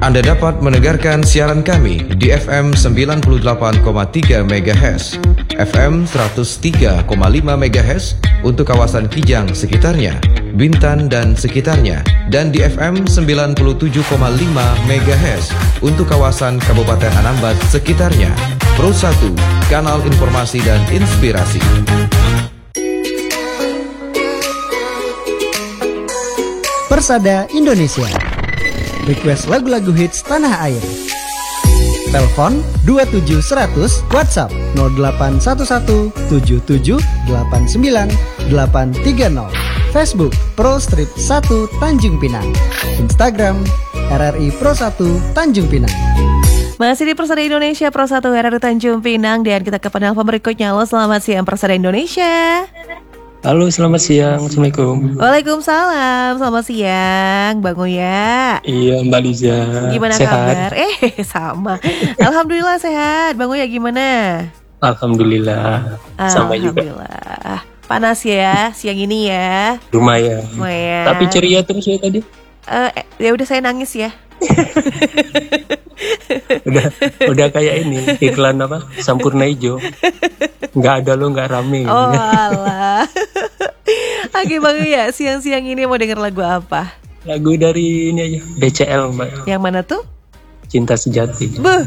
Anda dapat mendengarkan siaran kami di FM 98,3 MHz, FM 103,5 MHz untuk kawasan Kijang sekitarnya, Bintan dan sekitarnya, dan di FM 97,5 MHz untuk kawasan Kabupaten Anambas sekitarnya. Pro 1, kanal informasi dan inspirasi. Persada Indonesia. Request lagu-lagu hits tanah air. Telepon 27100, WhatsApp 08117789 Facebook Pro Strip 1 Tanjung Pinang, Instagram RRI Pro 1 Tanjung Pinang. Masih di Persada Indonesia Pro 1 RRI Tanjung Pinang, dan kita ke penelpon berikutnya. Halo, selamat siang Persada Indonesia. Halo, selamat siang. Assalamualaikum. Waalaikumsalam, selamat siang Bang Uya. Iya, Mbak Liza. Gimana sehat? kabar? Sama. Alhamdulillah sehat. Bang Uya gimana? Alhamdulillah. Sama juga. Alhamdulillah. Panas ya siang ini ya. Lumayan. Tapi ceria terus ya tadi. Ya udah, saya nangis ya. udah kayak ini iklan apa? Sampurna Ijo. Nggak ada lo, nggak rame. Oh alah. Oke Bang Uya, siang-siang ini mau denger lagu apa? Lagu dari ini aja, BCL Mbak. Yang mana tuh? Cinta Sejati. Buh.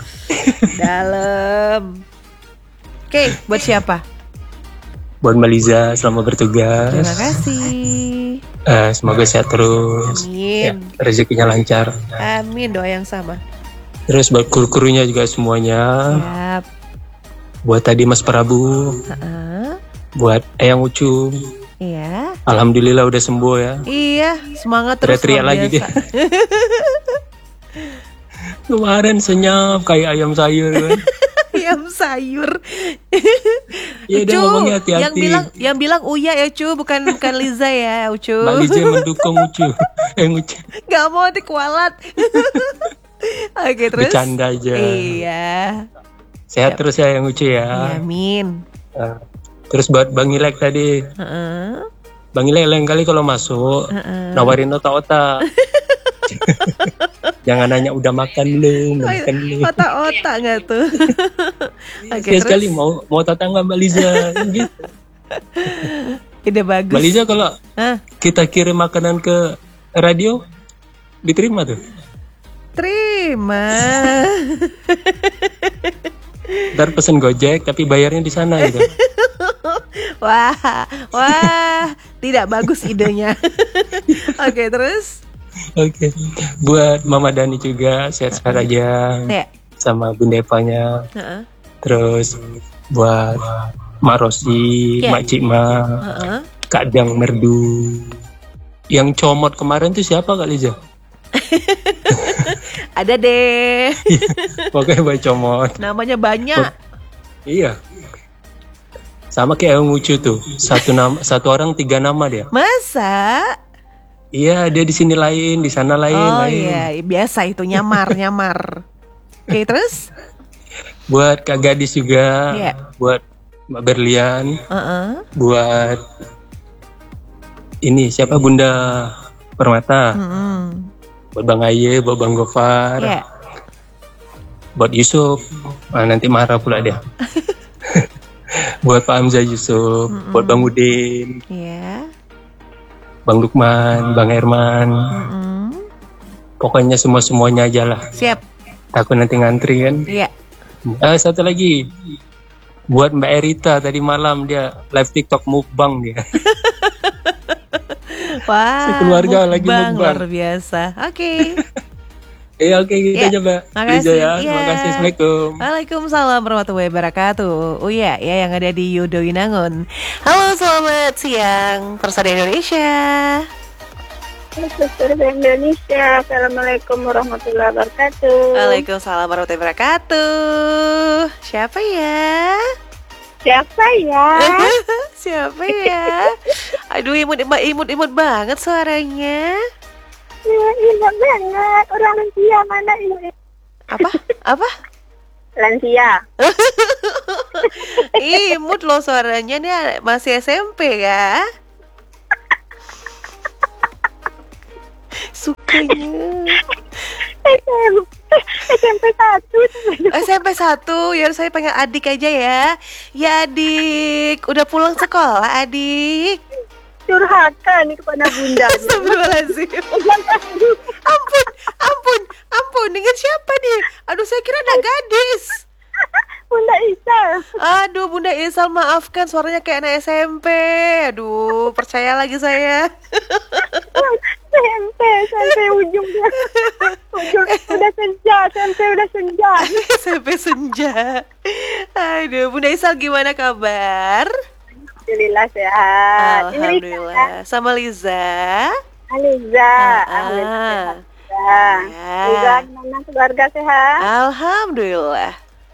Dalam. Oke, buat siapa? Buat Mbak Liza, selamat bertugas. Terima kasih. Semoga sehat terus. Amin. Ya, rezekinya lancar. Amin, doa yang sama. Terus buat kru-krunya juga semuanya. Siap. Buat tadi Mas Prabu. Buat Eyang Ucu. Iya. Alhamdulillah udah sembuh ya. Iya, semangat terus. Teriak lagi dia. Kemarin senyap kayak ayam sayur kan. Ayam sayur. Iya, dia ngomongnya hati-hati. Yang bilang Uya ya Cu, bukan Liza ya Ucu. Mbak Liza mendukung Ucu. Ucu. Gak mau dikualat. Oke, terus. Bercanda aja. Iya. Sehat terus ya yang Ucu ya. Amin. Terus buat Bang Ilek tadi. Bang Ilek lain kali kalau masuk nawarin otak-otak. Jangan nanya udah makan belum, Otak-otak nggak tuh? Oke, sekali mau tetangga Mbak Liza gitu. Ide bagus. Mbak Liza, kalau kita kirim makanan ke radio diterima tuh? Terima. Ntar pesen Gojek tapi bayarnya di sana gitu. Wah, tidak bagus idenya. Oke, terus? Oke. Buat Mama Dani juga sehat-sehat aja. Sama Bunda Evanya. Terus buat Mak Rosi, Mak Cikma, Kak Dang Merdu. Yang comot kemarin tuh siapa Kak Liza? Ada deh. Pokoknya buat comot. Namanya banyak. Iya. Sama kayak yang lucu tuh. Satu orang 3 nama dia. Masa? Iya, dia di sini lain, di sana lain. Iya, biasa itu nyamar. Oke, terus? Buat Kak Gadis juga. Buat Mbak Berlian. Buat ini siapa, Bunda Permata. Buat Bang Aye, buat Bang Gofar. Buat Yusuf. Nanti marah pula dia. Buat Pak Hamzah Yusuf, buat Bang Udin, Bang Lukman, Bang Herman. Pokoknya semuanya aja lah. Siap. Takut nanti ngantri kan. Iya. Satu lagi, buat Mbak Erita, tadi malam dia live TikTok mukbang dia. Wah, keluarga lagi mukbang. Luar biasa. Oke. Oke, gitu aja Mbak. Makasih ya. Terima kasih. Assalamualaikum. Waalaikumsalam warahmatullahi wabarakatuh. Uya ya yang ada di Yudhoyinangun. Halo, selamat siang Persada Indonesia. Persada Indonesia. Assalamualaikum warahmatullahi wabarakatuh. Waalaikumsalam warahmatullahi wabarakatuh. Siapa ya? Siapa ya? Aduh, imut banget suaranya. Imut banget. Orang lansia mana ini? Apa? Lansia. Imut loh suaranya, nih masih SMP ya. Sukanya. SMP 1. SMP 1, ya saya panggil adik aja ya. Ya adik, udah pulang sekolah adik. Durhaka nih kepada bunda. Astagfirullahaladzim. Ampun, dengan siapa nih? Aduh, saya kira anak gadis. Bunda Isal. Aduh, Bunda Isal, maafkan suaranya kayak anak SMP. Aduh, percaya lagi saya. SMP ujungnya. Udah senja, SMP udah senja. SMP senja. Aduh, Bunda Isal gimana kabar? Alhamdulillah sehat. Alhamdulillah. Sama Liza? Liza. Ya. Liza, gimana keluarga sehat? Alhamdulillah.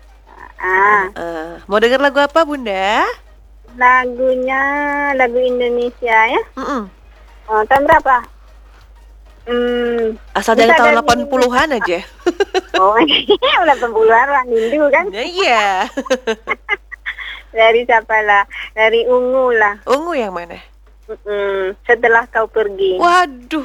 Mau denger lagu apa Bunda? Lagunya lagu Indonesia ya. Tahun berapa? Asal jangan tahun 80-an aja. Oh, 80-an orang Hindu kan? Iya. Dari siapa lah? Dari Ungu lah. Ungu yang mana? Setelah kau pergi. Waduh.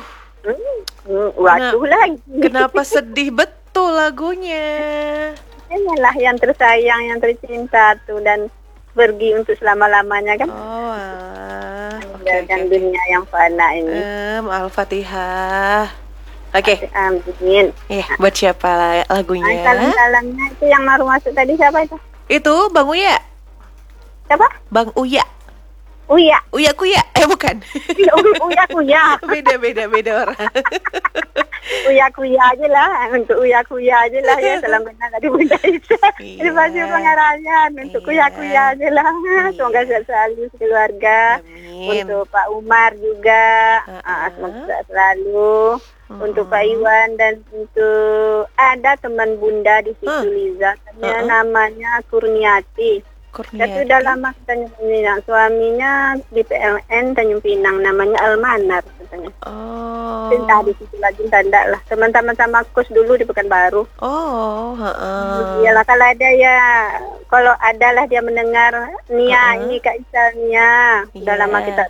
Waduh lagi. Kenapa sedih betul lagunya? Inilah yang tersayang, yang tercinta tuh, dan pergi untuk selama-lamanya kan? Oh, alah. Dan dunia yang fana ini. Al-Fatihah. Oke. Amin. Buat siapa lagunya? Salam-salamnya itu yang baru masuk tadi siapa itu? Itu Bang Uya. Siapa? Bang Uya. Uya. Uya Kuya. Bukan. Uya Kuya. Beda orang. Uya Kuya aja lah. Untuk Uya Kuya aja lah ya. Salam kenal dari Bunda Isa. Terima kasih pengarahan. Untuk Uya Kuya aja lah. Semoga sehat selalu keluarga. Untuk Pak Umar juga. Semoga sehat selalu. Untuk Pak Iwan dan untuk ada teman Bunda di situ Liza. Namanya Kurniati. Tapi udah lama katanya Pinang. Suaminya di PLN Tanjung Pinang, namanya Almanar katanya. Oh. Entah di situ lagi tanda lah. Teman-teman sama kos dulu di Pekanbaru. Oh, Iyalah kalau ada lah dia mendengar Nia ini Kak Isalnya. Udah lama kita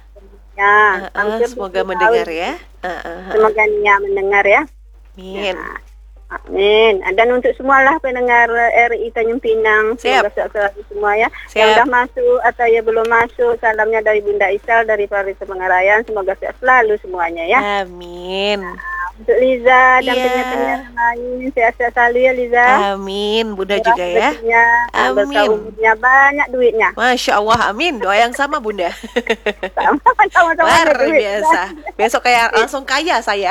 semoga mendengar ya. Semoga Nia mendengar ya. Amin. Amin. Dan untuk semualah pendengar RI Tanjung Pinang, semoga sehat semua ya. Yang sudah masuk atau yang belum masuk, salamnya dari Bunda Isal dari Paris Pengarayan. Semoga sehat selalu semuanya ya. Amin. Untuk Liza dan penyiar-penyiar lain, sehat-sehat selalu ya Liza. Amin. Bunda juga ya. Amin. Umurnya banyak duitnya. Masya Allah, amin. Doa yang sama Bunda. Sama-sama luar biasa. Besok kayak langsung kaya saya.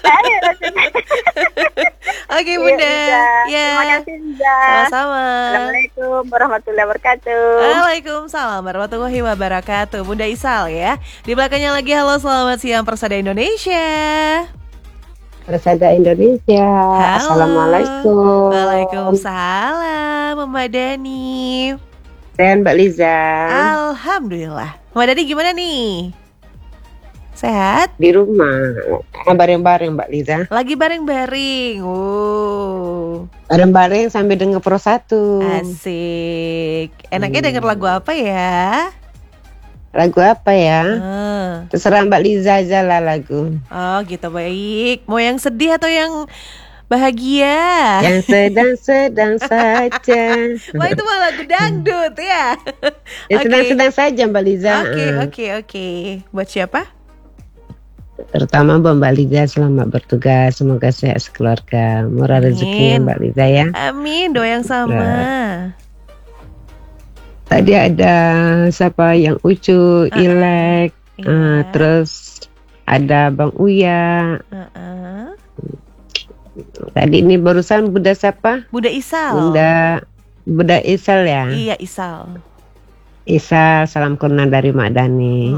Oke Bunda. Terima kasih Liza. Sama-sama. Assalamualaikum warahmatullahi wabarakatuh. Waalaikumsalam warahmatullahi wabarakatuh. Bunda Isal ya. Di belakangnya lagi halo selamat siang Persada Indonesia. Persada Indonesia. Halo. Assalamualaikum. Waalaikumsalam Mbak Dani. Dan Mbak Liza. Alhamdulillah. Mbak Dani gimana nih? Sehat? Di rumah. Bareng-bareng Mbak Liza. Lagi bareng-bareng. Bareng-bareng sambil denger Pro 1. Asik. Enaknya denger lagu apa ya? Lagu apa ya? Terserah Mbak Liza aja lah lagu. Oh gitu, baik. Mau yang sedih atau yang bahagia? Yang sedang-sedang saja. Wah itu mah lagu dangdut ya. Yang sedang-sedang saja Mbak Liza. Oke. Buat siapa? Terutama Mbak Liza, selamat bertugas. Semoga sehat sekeluarga. Murah rezekinya Mbak Liza ya. Amin, doa yang sama. Tadi ada siapa yang Ucu, Ilek, terus ada Bang Uya. Tadi ini barusan Bunda siapa? Bunda Isal. Bunda Isal ya? Iya Isal. Isal, salam kurna dari Mak Dani.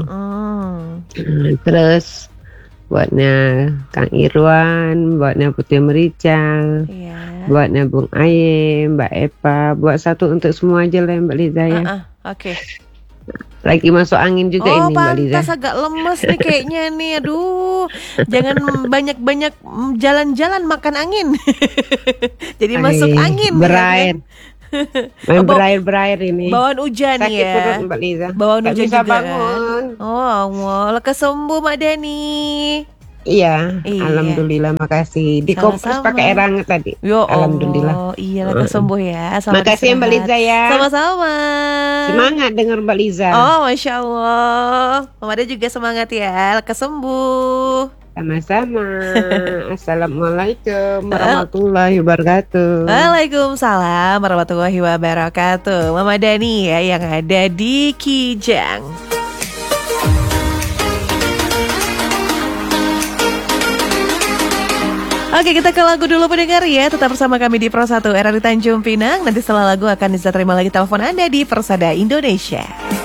Terus buatnya Kang Irwan, buatnya Putih Merical, buatnya Bung Aye, Mbak Epa, buat satu untuk semua aja lah Mbak Liza ya. Oke. Lagi masuk angin juga ini Mbak Liza. Oh pantas agak lemes nih kayaknya nih. Aduh, jangan banyak-banyak jalan-jalan makan angin. Jadi masuk angin. Berair. Main berair ini. Bawaan hujan sakit ya. perut Mbak Liza. Bawaan hujan bisa juga. Bangun. Oh, lekas sembuh Mak Dani. Iya, alhamdulillah, makasih. Dikompres pakai air hangat tadi. Yo, alhamdulillah. Iya, lekas sembuh ya. Makasih Mbak Liza ya. Sama-sama. Semangat dengar Mbak Liza. Oh, Masya Allah. Mama Ada juga semangat ya, lekas sembuh. Sama-sama. Assalamualaikum warahmatullahi wabarakatuh. Waalaikumsalam warahmatullahi wabarakatuh. Mama Dani ya yang ada di Kijang. Oke, kita ke lagu dulu pendengar ya. Tetap bersama kami di Pro 1 RRI Tanjung Pinang. Nanti setelah lagu akan bisa terima lagi telepon Anda di Persada Indonesia.